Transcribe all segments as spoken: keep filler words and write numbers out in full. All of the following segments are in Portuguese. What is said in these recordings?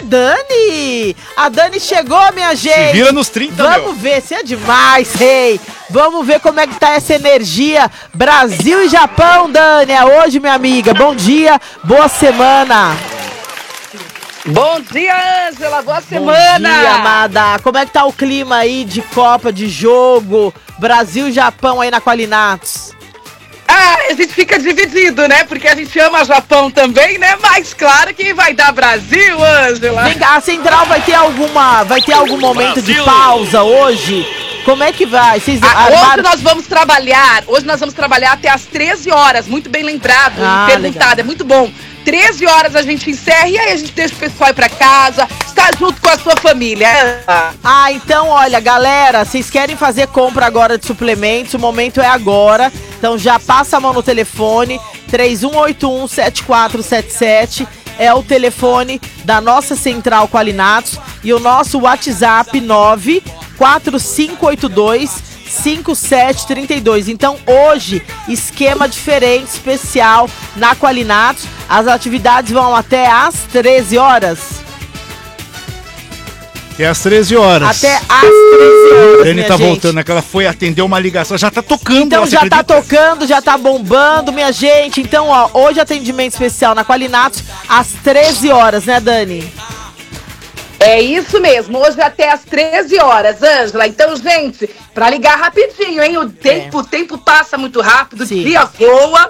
Dani! A Dani chegou, minha gente! Se vira nos trinta, Vamos meu. ver se é demais, rei! Vamos ver como é que tá essa energia. Brasil e Japão, Dani! É hoje, minha amiga. Bom dia, boa semana! Bom dia, Ângela! Boa semana! Bom dia, amada! Como é que tá o clima aí de Copa, de jogo? Brasil e Japão aí na Qualinatos. Ah, a gente fica dividido, né? Porque a gente ama Japão também, né? Mas claro que vai dar Brasil, Ângela. Vem cá, a Central vai ter alguma, vai ter algum momento Brasil. de pausa hoje? Como é que vai? Vocês ah, armaram... Hoje nós vamos trabalhar, hoje nós vamos trabalhar até às treze horas, muito bem lembrado, ah, perguntado, legal. É muito bom. treze horas a gente encerra e aí a gente deixa o pessoal ir pra casa, está junto com a sua família. Ah, então olha, galera, vocês querem fazer compra agora de suplementos, o momento é agora. Então já passa a mão no telefone, três um oito um, sete quatro sete sete, é o telefone da nossa Central Qualinatos e o nosso WhatsApp nove quatro cinco oito dois cinco sete três dois. Então hoje, esquema diferente, especial na Qualinatos. As atividades vão até às treze horas. Até às treze horas. Até às treze horas. A Dani tá gente. voltando, né? Que ela foi atender uma ligação. Já tá tocando. Então já acredita? tá tocando, já tá bombando, minha gente. Então, ó, hoje atendimento especial na Qualinatos às treze horas, né, Dani? É isso mesmo, hoje até às treze horas, Ângela. Então, gente, pra ligar rapidinho, hein? O tempo, é. o tempo passa muito rápido, Sim. o dia voa.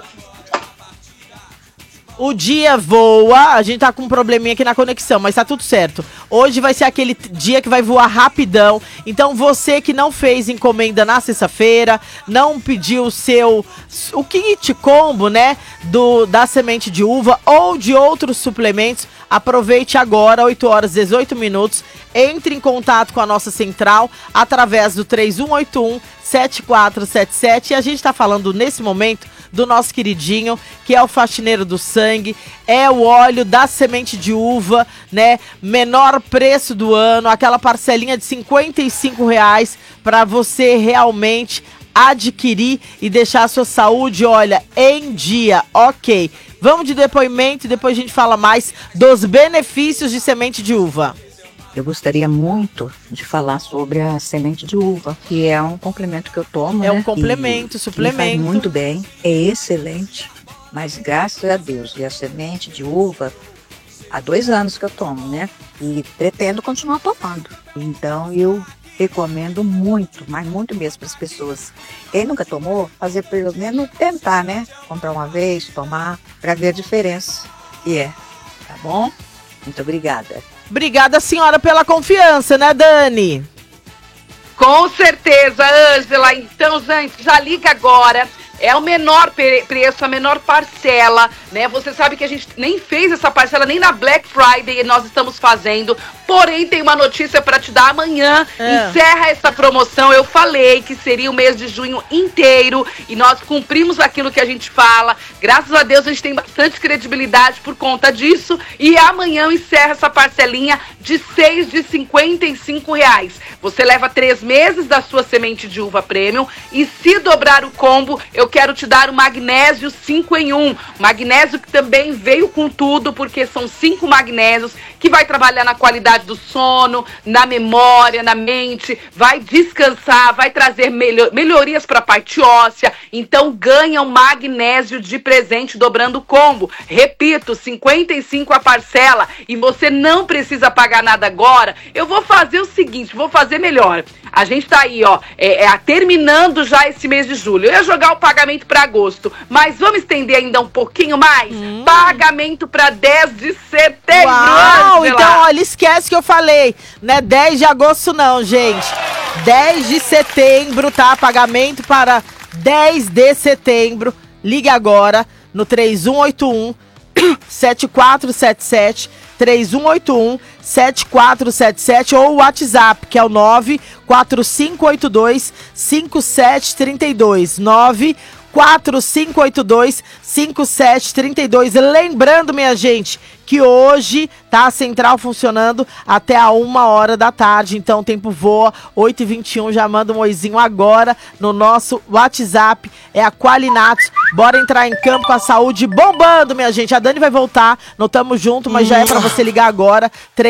O dia voa, a gente tá com um probleminha aqui na conexão, mas tá tudo certo. Hoje vai ser aquele dia que vai voar rapidão. Então você que não fez encomenda na sexta-feira, não pediu o seu, o kit combo, né, do, da semente de uva ou de outros suplementos, aproveite agora, oito horas e dezoito minutos. Entre em contato com a nossa central através do três um oito um, sete quatro sete sete. E a gente tá falando nesse momento do nosso queridinho, que é o faxineiro do sangue, é o óleo da semente de uva, né? Menor preço do ano, aquela parcelinha de cinquenta e cinco reais para você realmente adquirir e deixar a sua saúde, olha, em dia, ok. Vamos de depoimento e depois a gente fala mais dos benefícios de semente de uva. Eu gostaria muito de falar sobre a semente de uva, que é um complemento que eu tomo, É né? um complemento, e, suplemento. Me faz muito bem, é excelente, mas graças a Deus, e a semente de uva, há dois anos que eu tomo, né? E pretendo continuar tomando. Então eu recomendo muito, mas muito mesmo para as pessoas. Quem nunca tomou, fazer pelo menos tentar, né? Comprar uma vez, tomar, para ver a diferença. E é, tá bom? Muito obrigada. Obrigada, senhora, pela confiança, né, Dani? Com certeza, Ângela. Então, gente, já liga agora. É o menor preço, a menor parcela, né? Você sabe que a gente nem fez essa parcela nem na Black Friday e nós estamos fazendo. Porém, tem uma notícia para te dar amanhã. É. Encerra essa promoção. Eu falei que seria o mês de junho inteiro e nós cumprimos aquilo que a gente fala. Graças a Deus, a gente tem bastante credibilidade por conta disso. E amanhã encerra essa parcelinha de seis de cinquenta e cinco reais. Você leva três meses da sua semente de uva premium e se dobrar o combo, eu quero te dar o magnésio cinco em um. Magnésio que também veio com tudo, porque são cinco magnésios que vai trabalhar na qualidade do sono, na memória, na mente, vai descansar, vai trazer melhor, melhorias para a parte óssea. Então ganha um magnésio de presente dobrando o combo. Repito, cinquenta e cinco a parcela e você não precisa pagar nada agora. Eu vou fazer o seguinte, vou fazer melhor. A gente tá aí, ó, é, é, terminando já esse mês de julho. Eu ia jogar o pagamento para agosto, mas vamos estender ainda um pouquinho mais? Hum. Pagamento para dez de setembro. Uau, então, olha, esquece que eu falei, né? dez de agosto não, gente. dez de setembro, tá? Pagamento para dez de setembro. Ligue agora no três um oito um, sete quatro sete sete, três um oito um, sete quatro sete sete ou o WhatsApp, que é o nove quatro cinco oito dois, cinco sete três dois, nove quatro cinco oito dois, cinco sete três dois. Lembrando, minha gente, que hoje tá a central funcionando até a uma hora da tarde, então o tempo voa, oito e vinte e um, já manda um oizinho agora no nosso WhatsApp, é a Qualinatos. Bora entrar em campo com a saúde bombando, minha gente. A Dani vai voltar, não tamo junto, mas já é pra você ligar agora,